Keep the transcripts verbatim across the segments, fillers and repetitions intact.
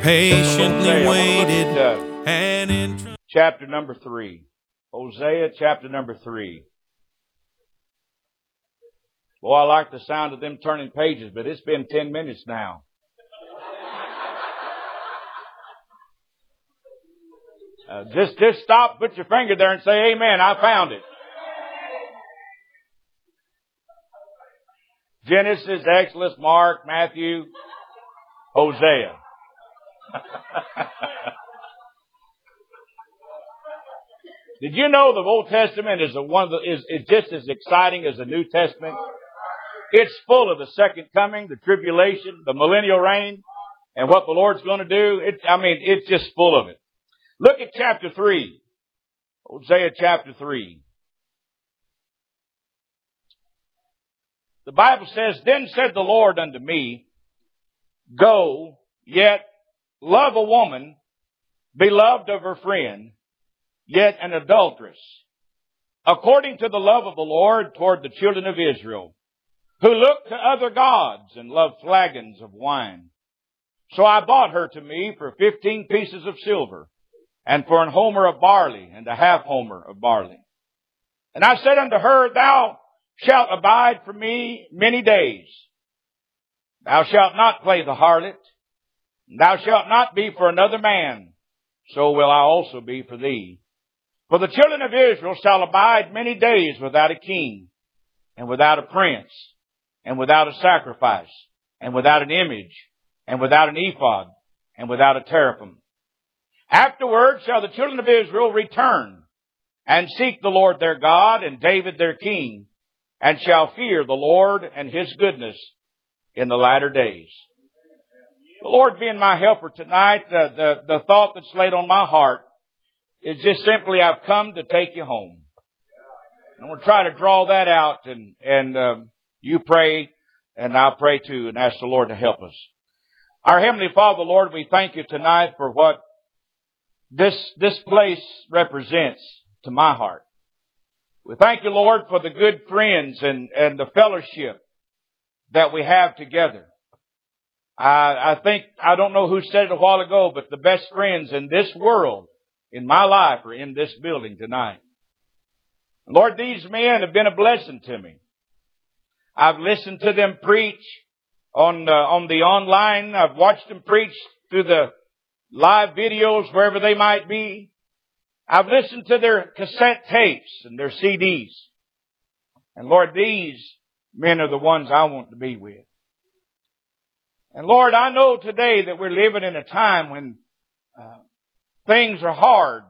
patiently Hosea. waited Look at, uh, and in chapter number three. Hosea chapter number three. Boy, I like the sound of them turning pages, but it's been ten minutes now. Uh, just, just stop, put your finger there and say, amen, I found it. Genesis, Exodus, Mark, Matthew, Hosea. Did you know the Old Testament is a one of the, is, is just as exciting as the New Testament? It's full of the second coming, the tribulation, the millennial reign, and what the Lord's going to do. It, I mean, it's just full of it. Look at chapter three. Hosea chapter three. The Bible says, Then said the Lord unto me, Go, yet love a woman, beloved of her friend, yet an adulteress, according to the love of the Lord toward the children of Israel, who look to other gods and love flagons of wine. So I bought her to me for fifteen pieces of silver, and for an homer of barley, and a half homer of barley. And I said unto her, Thou shalt abide for me many days. Thou shalt not play the harlot. Thou shalt not be for another man. So will I also be for thee. For the children of Israel shall abide many days without a king, and without a prince, and without a sacrifice, and without an image, and without an ephod, and without a teraphim. Afterward shall the children of Israel return, and seek the Lord their God, and David their king, and shall fear the Lord and His goodness in the latter days. The Lord being my helper tonight, the, the, the thought that's laid on my heart is just simply, I've come to take you home. And we'll try to draw that out, and, and um, you pray, and I'll pray too, and ask the Lord to help us. Our Heavenly Father, Lord, we thank you tonight for what this, this place represents to my heart. We thank you, Lord, for the good friends and, and the fellowship that we have together. I, I think, I don't know who said it a while ago, but the best friends in this world, in my life, are in this building tonight. Lord, these men have been a blessing to me. I've listened to them preach on uh, on the online. I've watched them preach through the live videos wherever they might be. I've listened to their cassette tapes and their C Ds. And Lord, these men are the ones I want to be with. And Lord, I know today that we're living in a time when uh, things are hard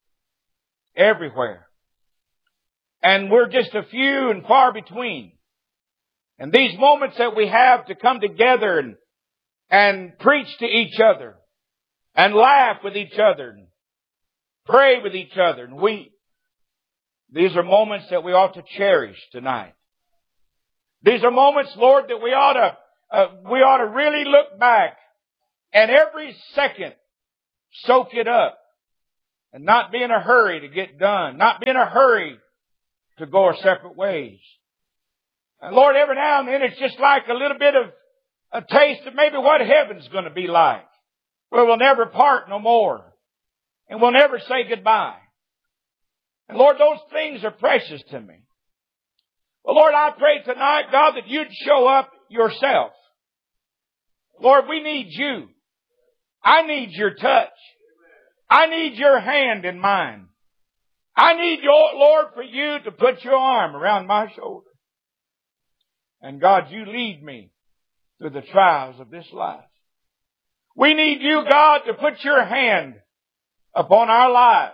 everywhere. And we're just a few and far between. And these moments that we have to come together and, and preach to each other and laugh with each other and pray with each other and weep. These are moments that we ought to cherish tonight. These are moments, Lord, that we ought to, uh, we ought to really look back and every second soak it up and not be in a hurry to get done, not be in a hurry to go our separate ways. And Lord, every now and then it's just like a little bit of a taste of maybe what heaven's going to be like, where we'll never part no more and we'll never say goodbye. And Lord, those things are precious to me. Well, Lord, I pray tonight, God, that you'd show up yourself. Lord, we need you. I need your touch. I need your hand in mine. I need your, Lord, for you to put your arm around my shoulder. And God, you lead me through the trials of this life. We need you, God, to put your hand upon our lives.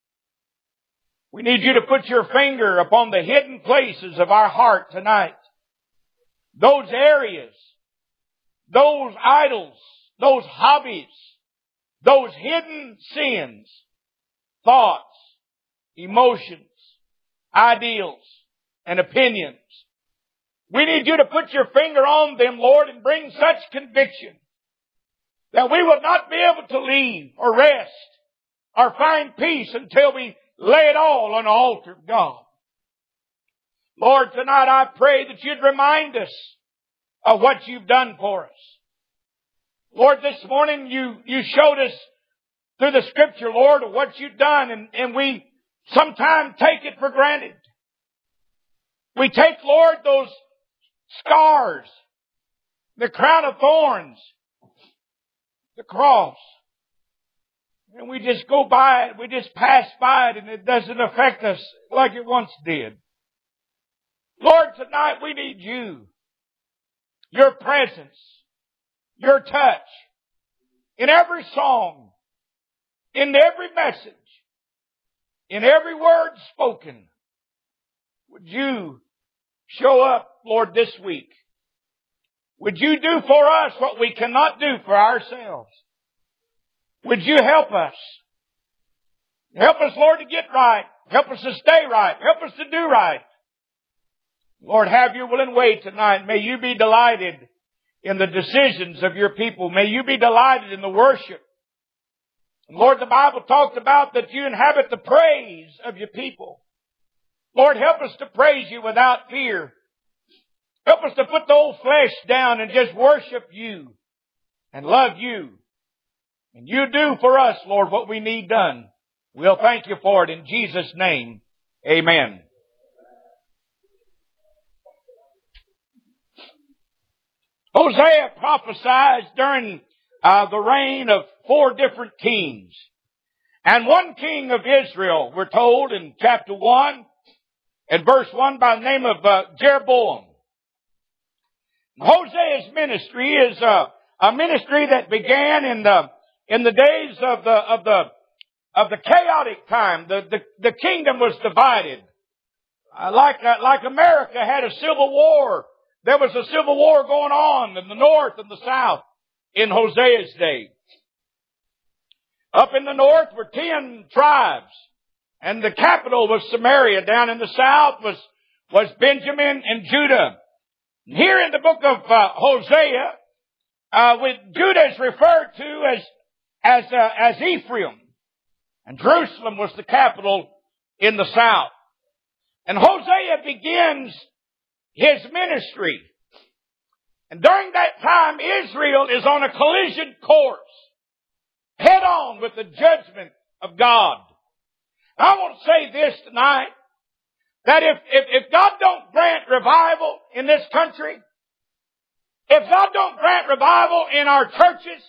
We need you to put your finger upon the hidden places of our heart tonight. Those areas, those idols, those hobbies, those hidden sins, thoughts, emotions, ideals, and opinions. We need you to put your finger on them, Lord, and bring such conviction that we will not be able to leave or rest or find peace until we lay it all on the altar of God. Lord, tonight I pray that you'd remind us of what you've done for us. Lord, this morning you, you showed us through the Scripture, Lord, what you've done, and, and we sometimes take it for granted. We take, Lord, those scars, the crown of thorns, the cross, and we just go by it, we just pass by it, and it doesn't affect us like it once did. Lord, tonight we need you, your presence, your touch, in every song, in every message, in every word spoken. Would you show up, Lord, this week? Would you do for us what we cannot do for ourselves? Would you help us? Help us, Lord, to get right. Help us to stay right. Help us to do right. Lord, have your will and way tonight. May you be delighted in the decisions of your people. May you be delighted in the worship. And Lord, the Bible talks about that you inhabit the praise of your people. Lord, help us to praise you without fear. Help us to put the old flesh down and just worship you and love you. And you do for us, Lord, what we need done. We'll thank you for it in Jesus' name. Amen. Hosea prophesies during uh, the reign of four different kings. And one king of Israel, we're told in chapter one, and verse one, by the name of uh, Jeroboam. Hosea's ministry is uh, a ministry that began in the in the days of the of the of the chaotic time. The the, the kingdom was divided, uh, like uh, like America had a civil war. There was a civil war going on in the north and the south in Hosea's day. Up in the north were ten tribes, and the capital was Samaria. Down in the south was was Benjamin and Judah. Here in the book of uh, Hosea, uh, with Judah is referred to as as uh, as Ephraim, and Jerusalem was the capital in the south. And Hosea begins his ministry, and during that time, Israel is on a collision course, head on with the judgment of God. I want to say this tonight, that if, if, if God don't grant revival in this country, if God don't grant revival in our churches,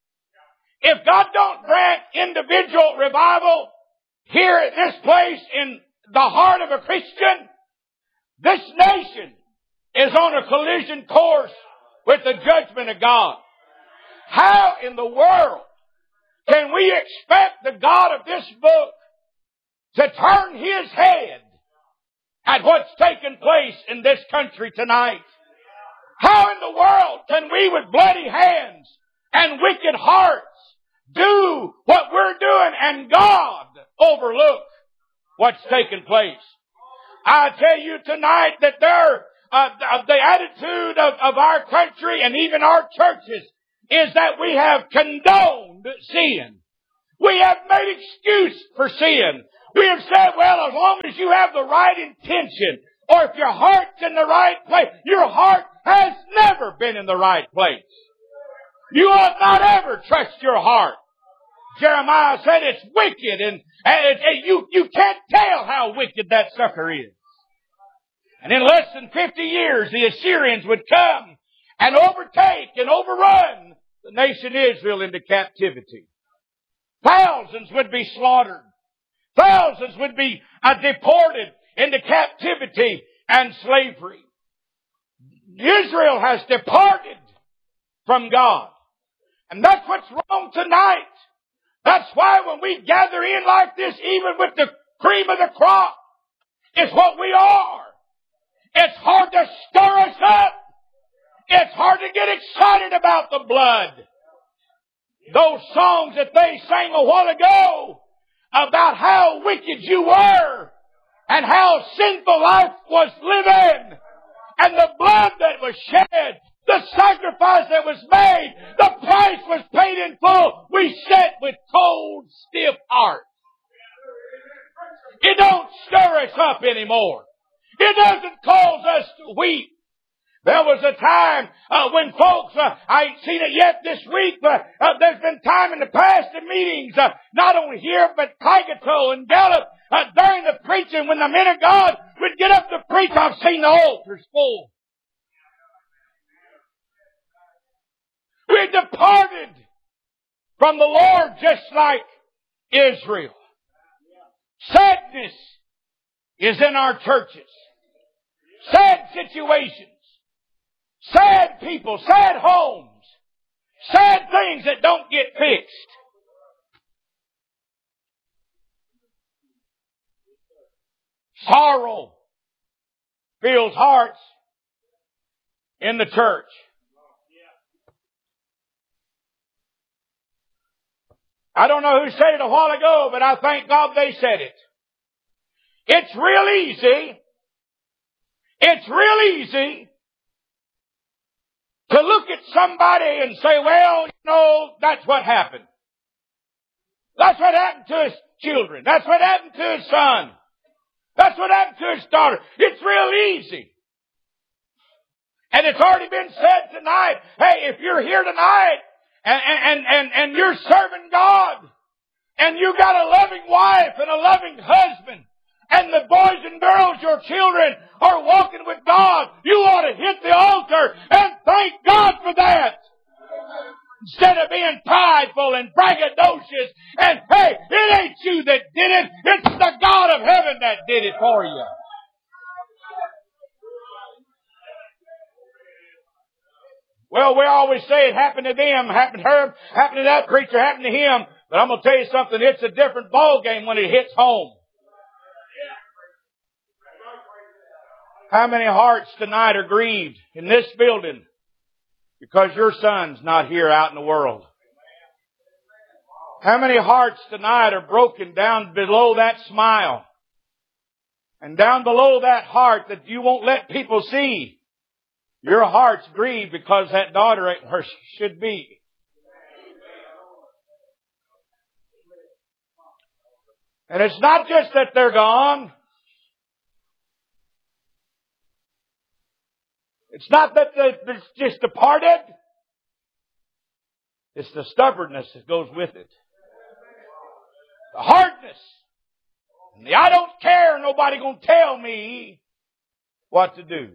if God don't grant individual revival here at this place in the heart of a Christian, this nation is on a collision course with the judgment of God. How in the world can we expect the God of this book to turn His head at what's taken place in this country tonight? How in the world can we with bloody hands and wicked hearts do what we're doing and God overlook what's taken place? I tell you tonight that there, uh, the attitude of, of our country and even our churches is that we have condoned sin. We have made excuse for sin. We have said, well, as long as you have the right intention, or if your heart's in the right place, your heart has never been in the right place. You ought not ever trust your heart. Jeremiah said it's wicked, and, and, and you, you can't tell how wicked that sucker is. And in less than fifty years, the Assyrians would come and overtake and overrun the nation Israel into captivity. Thousands would be slaughtered. Thousands would be uh, deported into captivity and slavery. Israel has departed from God. And that's what's wrong tonight. That's why when we gather in like this, even with the cream of the crop, it's what we are. It's hard to stir us up. It's hard to get excited about the blood. Those songs that they sang a while ago about how wicked you were and how sinful life was living and the blood that was shed, the sacrifice that was made, the price was paid in full. We sit with cold, stiff hearts. It don't stir us up anymore. It doesn't cause us to weep. There was a time uh, when folks, uh, I ain't seen it yet this week, but uh, there's been time in the past in meetings, uh, not only here, but Kaikato and Gallup, uh, during the preaching, when the men of God would get up to preach, I've seen the altars full. We departed from the Lord just like Israel. Sadness is in our churches. Sad situations. Sad people. Sad homes. Sad things that don't get fixed. Sorrow fills hearts in the church. I don't know who said it a while ago, but I thank God they said it. It's real easy. It's real easy to look at somebody and say, well, you know, that's what happened. That's what happened to his children. That's what happened to his son. That's what happened to his daughter. It's real easy. And it's already been said tonight. Hey, if you're here tonight and, and, and, and you're serving God and you got a loving wife and a loving husband and the boys and girls, your children, are walking with God, you ought to hit the altar and thank God for that. Instead of being prideful and braggadocious and, hey, it ain't you that did it. It's the God of heaven that did it for you. Well, we always say it happened to them, happened to her, happened to that preacher, happened to him. But I'm going to tell you something, it's a different ballgame when it hits home. How many hearts tonight are grieved in this building because your son's not here out in the world? How many hearts tonight are broken down below that smile and down below that heart that you won't let people see? Your heart's grieved because that daughter ain't where she should be. And it's not just that they're gone. It's not that they're just departed. It's the stubbornness that goes with it. The hardness. And the I don't care, nobody gonna tell me what to do.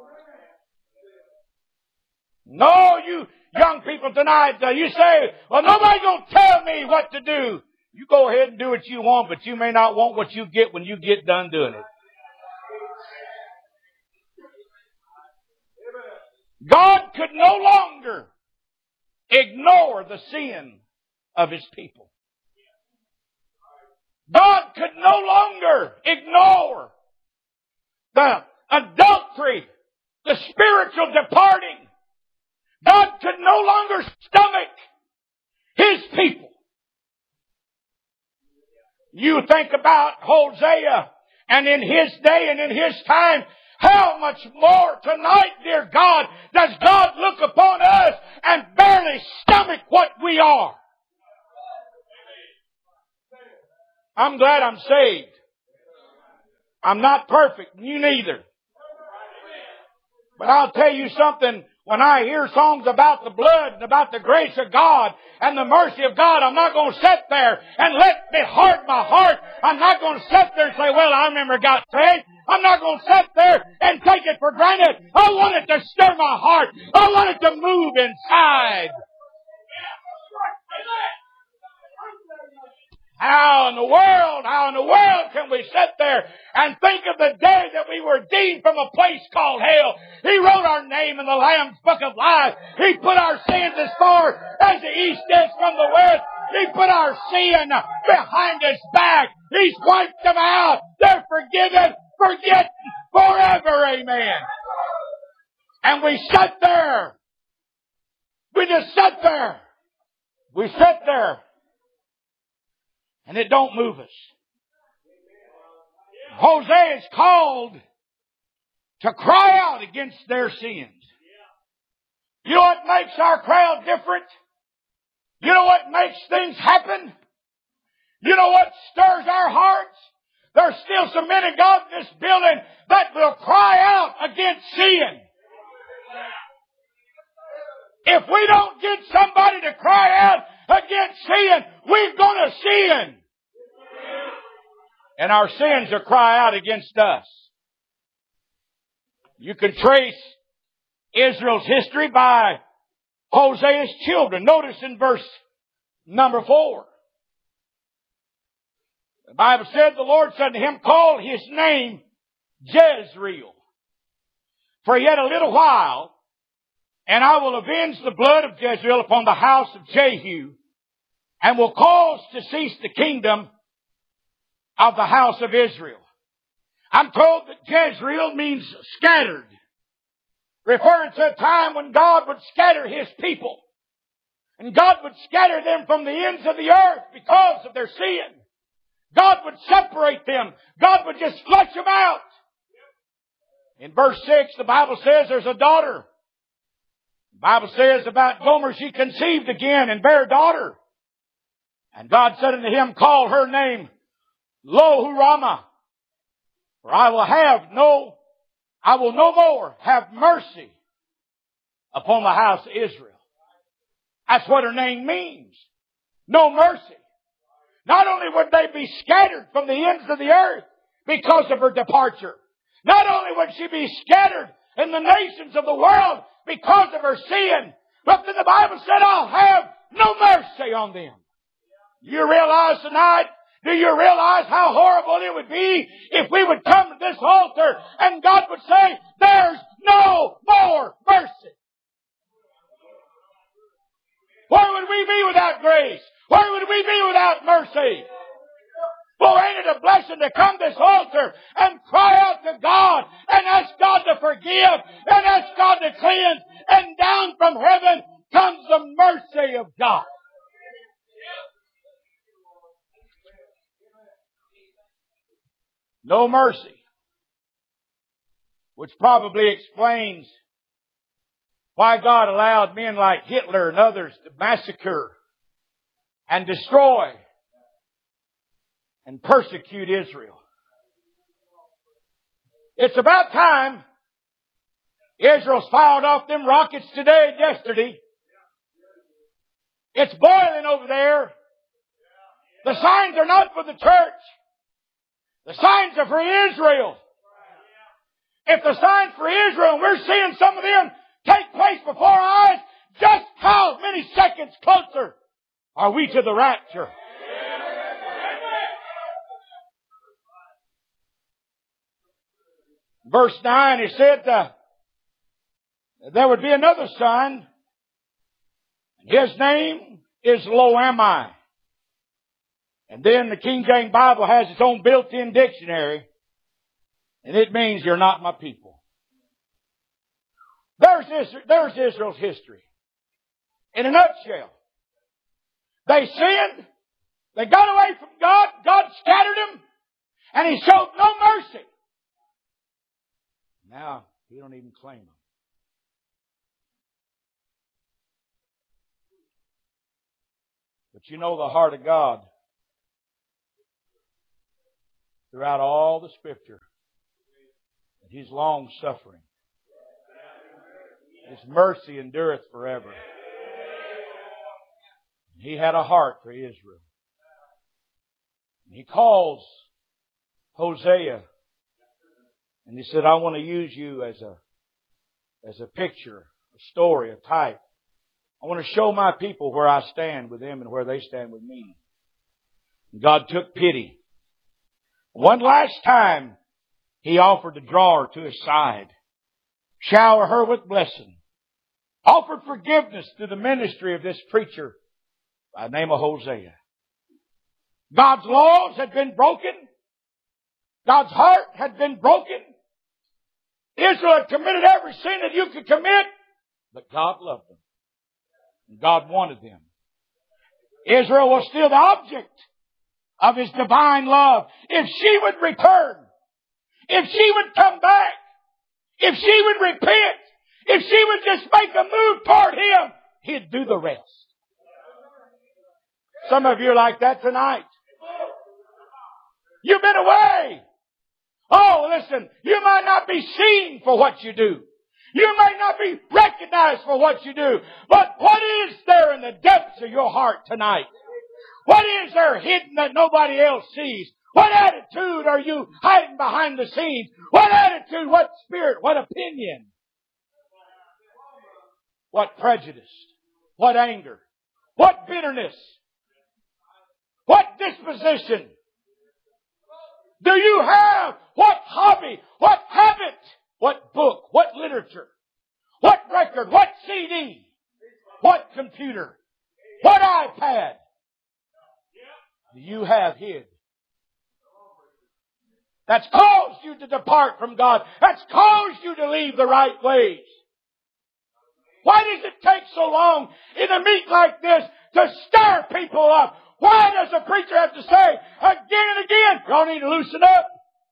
No, you young people tonight, uh, you say, well, nobody's gonna tell me what to do. You go ahead and do what you want, but you may not want what you get when you get done doing it. God could no longer ignore the sin of His people. God could no longer ignore the adultery, the spiritual departing. God could no longer stomach His people. You think about Hosea, and in his day and in his time, how much more tonight, dear God, does God look upon us and barely stomach what we are? I'm glad I'm saved. I'm not perfect, and you neither. But I'll tell you something, when I hear songs about the blood and about the grace of God and the mercy of God, I'm not going to sit there and let it hurt my heart. I'm not going to sit there and say, well, I remember got saved. I'm not going to sit there and take it for granted. I want it to stir my heart. I want it to move inside. How in the world, how in the world can we sit there and think of the day that we were redeemed from a place called hell? He wrote our name in the Lamb's Book of Life. He put our sins as far as the east is from the west. He put our sin behind His back. He's wiped them out. They're forgiven, forgotten forever. Amen. And we sit there. We just sit there. We sit there. And it don't move us. Hosea is called to cry out against their sins. You know what makes our crowd different? You know what makes things happen? You know what stirs our hearts? There's still some men of God in this building that will cry out against sin. If we don't get somebody to cry out against sin, we're going to sin. And our sins will cry out against us. You can trace Israel's history by Hosea's children. Notice in verse number four. The Bible said, the Lord said to him, call his name Jezreel. For yet a little while, and I will avenge the blood of Jezreel upon the house of Jehu, and will cause to cease the kingdom of the house of Israel. I'm told that Jezreel means scattered, referring to a time when God would scatter His people. And God would scatter them from the ends of the earth because of their sin. God would separate them. God would just flush them out. In verse six, the Bible says there's a daughter. The Bible says about Gomer, she conceived again and bare a daughter. And God said unto him, call her name Lo-Hurama. For I will have no, I will no more have mercy upon the house of Israel. That's what her name means. No mercy. Not only would they be scattered from the ends of the earth because of her departure. Not only would she be scattered in the nations of the world because of her sin, but then the Bible said, I'll have no mercy on them. You realize tonight, do you realize how horrible it would be if we would come to this altar and God would say, there's no more mercy? Where would we be without grace? Where would we be without mercy? Well, ain't it a blessing to come to this altar and cry out to God and ask God to forgive and ask God to cleanse, and down from heaven comes the mercy of God. No mercy. Which probably explains why God allowed men like Hitler and others to massacre and destroy and persecute Israel. It's about time Israel's fired off them rockets today and yesterday. It's boiling over there. The signs are not for the church. The signs are for Israel. If the signs for Israel, and we're seeing some of them take place before our eyes, just how many seconds closer are we to the rapture? Verse nine, he said uh, there would be another son. His name is Lo-Ammi. And then the King James Bible has its own built-in dictionary. And it means you're not my people. There's Israel, there's Israel's history. In a nutshell. They sinned. They got away from God. God scattered them. And He showed no mercy. Now, He don't even claim them. But you know the heart of God throughout all the Scripture. That He's long suffering. His mercy endureth forever. He had a heart for Israel. He calls Hosea. And he said, I want to use you as a, as a picture, a story, a type. I want to show my people where I stand with them and where they stand with me. And God took pity. One last time, He offered to draw her to His side. Shower her with blessing. Offered forgiveness through the ministry of this preacher by the name of Hosea. God's laws had been broken. God's heart had been broken. Israel had committed every sin that you could commit, but God loved them. And God wanted them. Israel was still the object of His divine love. If she would return, if she would come back, if she would repent, if she would just make a move toward Him, He'd do the rest. Some of you are like that tonight. You've been away. Oh, listen, you might not be seen for what you do. You may not be recognized for what you do, but what is there in the depths of your heart tonight? What is there hidden that nobody else sees? What attitude are you hiding behind the scenes? What attitude, what spirit, what opinion? What prejudice? What anger? What bitterness? What disposition? Do you have? What hobby? What habit? What book? What literature? What record? What C D? What computer? What iPad do you have hid? That's caused you to depart from God. That's caused you to leave the right ways. Why does it take so long in a meet like this to stir people up? Why does a preacher have to say again and again, y'all need to loosen up?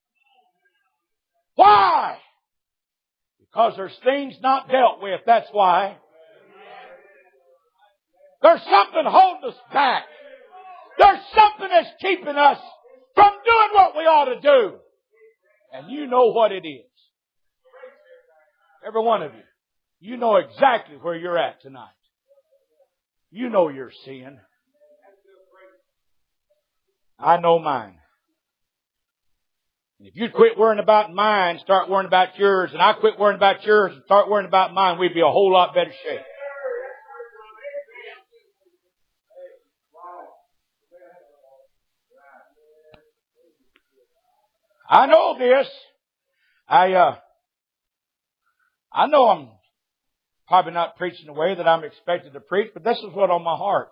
Why? Because there's things not dealt with, that's why. There's something holding us back. There's something that's keeping us from doing what we ought to do. And you know what it is. Every one of you. You know exactly where you're at tonight. You know your sin. I know mine. And if you'd quit worrying about mine, start worrying about yours, and I quit worrying about yours and start worrying about mine, we'd be a whole lot better shape. I know this. I, uh, I know I'm probably not preaching the way that I'm expected to preach, but this is what's on my heart.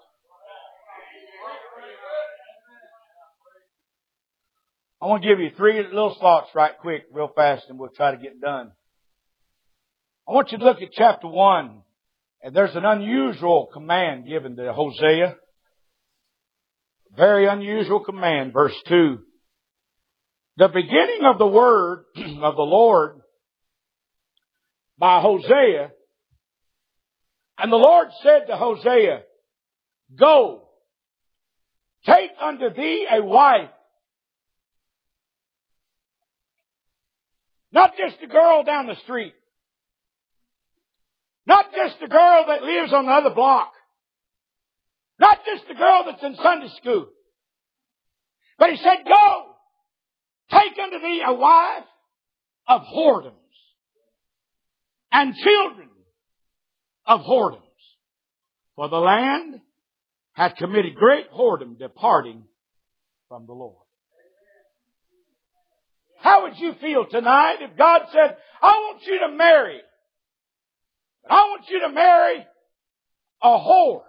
I want to give you three little thoughts right quick, real fast, and we'll try to get done. I want you to look at chapter one, and there's an unusual command given to Hosea. Very unusual command, verse two. The beginning of the word of the Lord by Hosea, and the Lord said to Hosea, Go, take unto thee a wife. Not just a girl down the street. Not just a girl that lives on the other block. Not just a girl that's in Sunday school. But he said, Go, take unto thee a wife of whoredoms and children of whoredoms. For the land hath committed great whoredom, departing from the Lord. How would you feel tonight if God said, I want you to marry. I want you to marry a whore.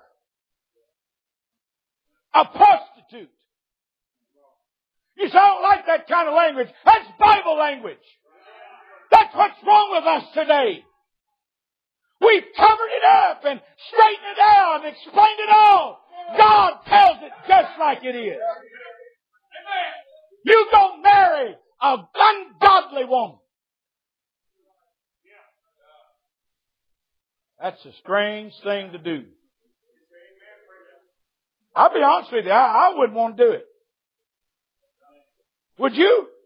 A prostitute. You say, I don't like that kind of language. That's Bible language. That's what's wrong with us today. We've covered it up and straightened it out and explained it all. God tells it just like it is. You go marry a ungodly woman. That's a strange thing to do. I'll be honest with you, I, I wouldn't want to do it. Would you?